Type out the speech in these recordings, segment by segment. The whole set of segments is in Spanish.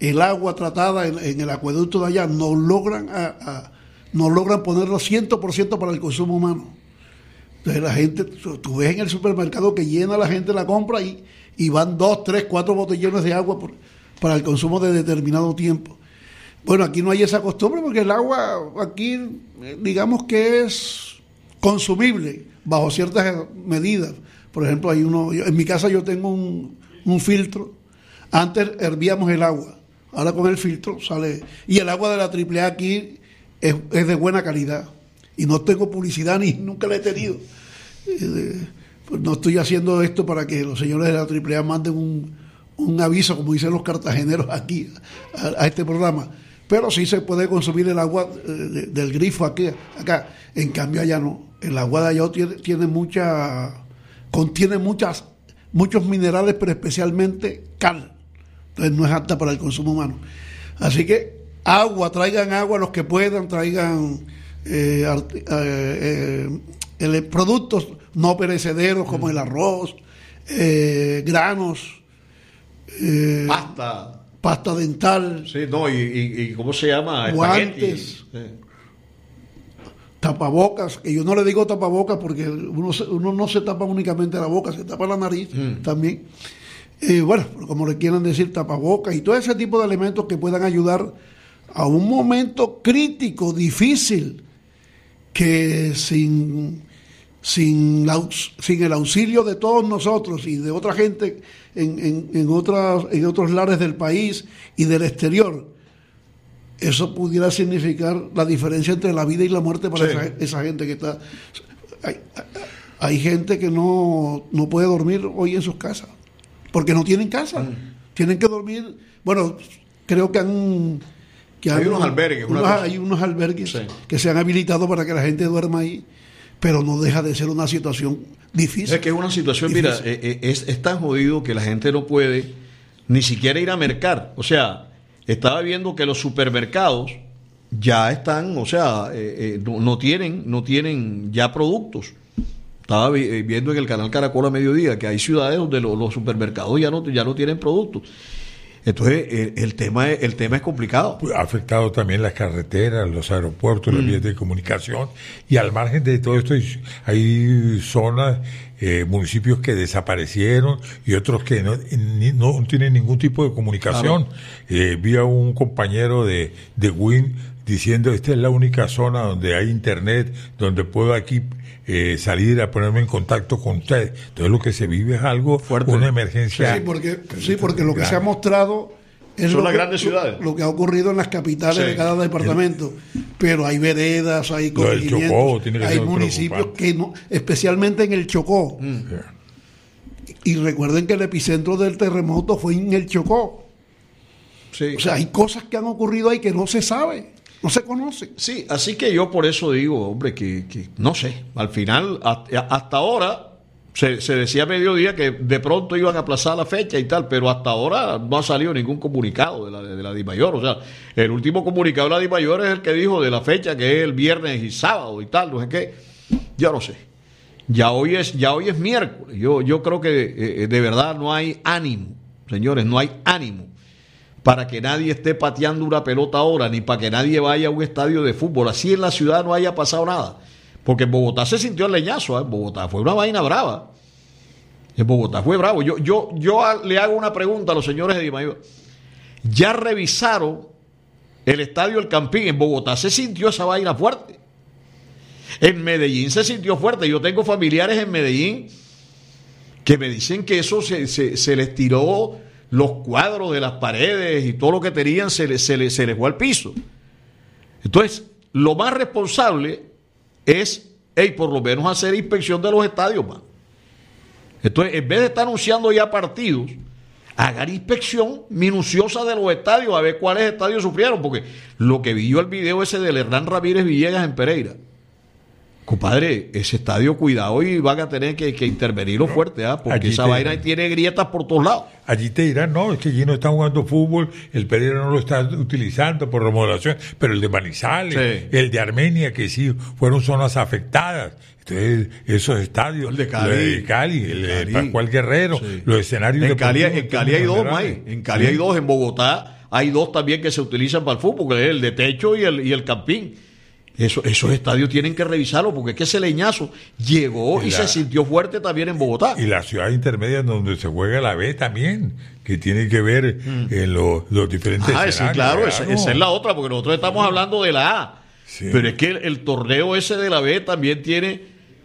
el agua tratada en el acueducto de allá, no logran ponerlo 100% para el consumo humano. Entonces la gente, tú ves en el supermercado que llena la gente la compra y van 2, 3, 4 botellones de agua para el consumo de determinado tiempo. Bueno, aquí no hay esa costumbre porque el agua aquí, digamos que es consumible bajo ciertas medidas. Por ejemplo, en mi casa yo tengo un filtro. Antes hervíamos el agua, ahora con el filtro sale. Y el agua de la AAA aquí es de buena calidad. Y no tengo publicidad ni nunca la he tenido. Pues no estoy haciendo esto para que los señores de la AAA manden un aviso, como dicen los cartageneros aquí, a este programa. Pero sí se puede consumir el agua del grifo acá. En cambio allá no. El agua de allá contiene muchos minerales, pero especialmente cal. Entonces no es apta para el consumo humano. Así que traigan agua los que puedan, traigan productos no perecederos como el arroz, granos, pasta dental, sí, no, y ¿cómo se llama? Guantes, tapabocas, que yo no le digo tapabocas porque uno no se tapa únicamente la boca, se tapa la nariz también. Bueno, como le quieran decir, tapabocas y todo ese tipo de elementos que puedan ayudar a un momento crítico, difícil, que sin el auxilio de todos nosotros y de otra gente en otros lares del país y del exterior, eso pudiera significar la diferencia entre la vida y la muerte para esa gente que está. Hay gente que no puede dormir hoy en sus casas porque no tienen casa, tienen que dormir. Bueno, creo que hay unos albergues, hay unos albergues que se han habilitado para que la gente duerma ahí, pero no deja de ser una situación difícil. Es que es una situación, difícil. Mira, es tan jodido que la gente no puede ni siquiera ir a mercar. O sea, estaba viendo que los supermercados ya están, o sea, no tienen ya productos. Estaba viendo en el canal Caracol a mediodía que hay ciudades donde los supermercados ya no tienen productos. Entonces el tema es complicado. Ha afectado también las carreteras, los aeropuertos, las vías de comunicación, y al margen de todo esto hay zonas, municipios que desaparecieron y otros que no tienen ningún tipo de comunicación. Vi a un compañero de WIN diciendo: esta es la única zona donde hay internet, donde puedo aquí salir a ponerme en contacto con ustedes. Entonces lo que se vive es algo fuerte, una emergencia. Sí, porque lo que se ha mostrado son las grandes ciudades, lo que ha ocurrido en las capitales de cada departamento. Pero hay veredas, hay corregimientos, hay municipios que no, especialmente en el Chocó. Y recuerden que el epicentro del terremoto fue en el Chocó. O sea, hay cosas que han ocurrido ahí que no se sabe. No se conoce. Sí, así que yo por eso digo, hombre, que no sé, al final, hasta ahora, se decía a mediodía que de pronto iban a aplazar la fecha y tal, pero hasta ahora no ha salido ningún comunicado de la DIMAYOR. O sea, el último comunicado de la DIMAYOR es el que dijo de la fecha, que es el viernes y sábado y tal, no sé qué. Ya no sé. Ya hoy es miércoles. Yo creo que de verdad no hay ánimo, señores, no hay ánimo para que nadie esté pateando una pelota ahora, ni para que nadie vaya a un estadio de fútbol. Así en la ciudad no haya pasado nada. Porque en Bogotá se sintió el leñazo, En Bogotá fue una vaina brava. En Bogotá fue bravo. Yo le hago una pregunta a los señores de DIMAYOR. ¿Ya revisaron el estadio El Campín? En Bogotá se sintió esa vaina fuerte. En Medellín se sintió fuerte. Yo tengo familiares en Medellín que me dicen que eso se les tiró los cuadros de las paredes y todo lo que tenían se les fue al piso. Entonces, lo más responsable es, por lo menos hacer inspección de los estadios, man. Entonces, en vez de estar anunciando ya partidos, hagan inspección minuciosa de los estadios, a ver cuáles estadios sufrieron, porque lo que vi yo el video ese del Hernán Ramírez Villegas en Pereira, compadre, ese estadio, cuidado, y van a tener que intervenirlo fuerte, porque esa vaina tiene grietas por todos lados. Allí te dirán, no, es que allí no están jugando fútbol, el Pereira no lo está utilizando por remodelación, pero el de Manizales, el de Armenia, que sí fueron zonas afectadas. Entonces, esos estadios, el de Cali, el de Pascual Guerrero, los escenarios en Cali hay dos, en Cali hay dos, en Bogotá hay dos también que se utilizan para el fútbol, que es el de techo y el campín. Esos estadios tienen que revisarlo, porque es que ese leñazo llegó y se sintió fuerte también en Bogotá. Y la ciudad intermedia donde se juega la B también, que tiene que ver en los diferentes escenarios. Sí, claro, esa es la otra, porque nosotros estamos hablando de la A. Sí. Pero es que el torneo ese de la B también tiene...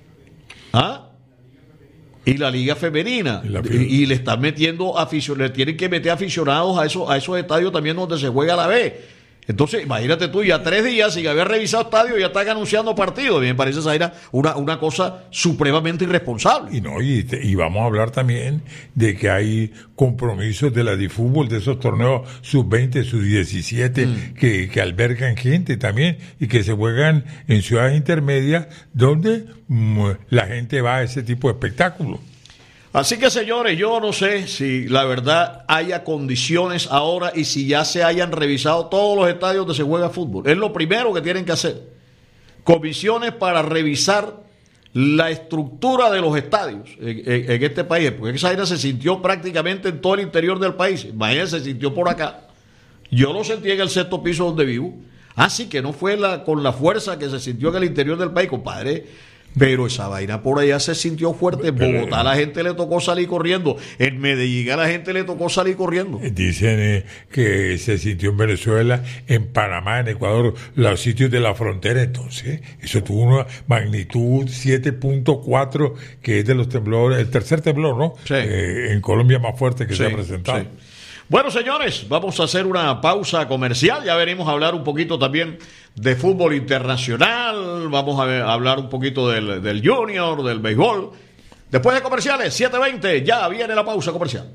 Y la liga femenina. Y le están metiendo le tienen que meter aficionados a esos estadios también donde se juega la B. Entonces, imagínate tú, ya 3 días sin haber revisado estadios, ya están anunciando partidos. Me parece, Zaira, una cosa supremamente irresponsable. Y vamos a hablar también de que hay compromisos de la DiFútbol, de esos torneos sub-20, sub-17, que albergan gente también y que se juegan en ciudades intermedias donde la gente va a ese tipo de espectáculos. Así que, señores, yo no sé si la verdad haya condiciones ahora y si ya se hayan revisado todos los estadios donde se juega fútbol. Es lo primero que tienen que hacer. Comisiones para revisar la estructura de los estadios en este país, porque esa vaina se sintió prácticamente en todo el interior del país. Imagínense, se sintió por acá. Yo lo sentí en el 6º piso donde vivo. Así que no fue con la fuerza que se sintió en el interior del país, compadre. Pero esa vaina por allá se sintió fuerte. En Bogotá a la gente le tocó salir corriendo. En Medellín a la gente le tocó salir corriendo. Dicen que se sintió en Venezuela, en Panamá, en Ecuador, los sitios de la frontera. Entonces, eso tuvo una magnitud 7.4, que es de los temblores, el tercer temblor, ¿no? Sí. En Colombia más fuerte que se ha presentado. Sí. Bueno, señores, vamos a hacer una pausa comercial. Ya venimos a hablar un poquito también de fútbol internacional. Vamos a hablar un poquito del junior, del béisbol. Después de comerciales, 7:20, ya viene la pausa comercial.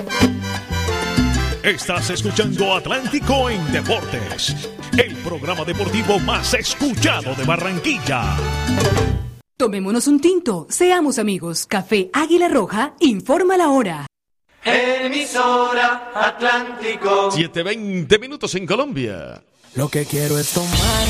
Estás escuchando Atlántico en Deportes, el programa deportivo más escuchado de Barranquilla. Tomémonos un tinto, seamos amigos. Café Águila Roja informa la hora. Emisora Atlántico. 7:20 minutos en Colombia. Lo que quiero es tomar